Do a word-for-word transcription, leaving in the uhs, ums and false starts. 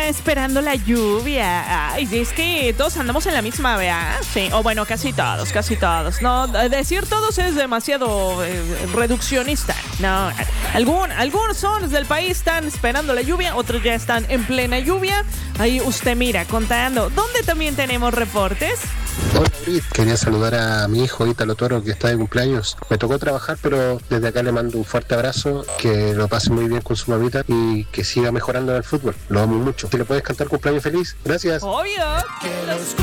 está esperando la lluvia. Ay, es que todos andamos en la misma, ¿verdad? Sí, o bueno, casi todos, casi todos. No, decir todos es demasiado eh, reduccionista. No, algún, algunos zonas del país están esperando la lluvia, otros ya están en plena lluvia. Ahí usted mira, contando. ¿Dónde también tenemos reportes? Hola, Brit. Quería saludar a mi hijo Ítalo Toro, que está de cumpleaños. Me tocó trabajar, pero desde acá le mando un fuerte abrazo, que lo pase muy bien con su mamita y que siga mejorando en el fútbol. Lo amo mucho. ¿Te le puedes cantar cumpleaños feliz? Gracias. Obvio.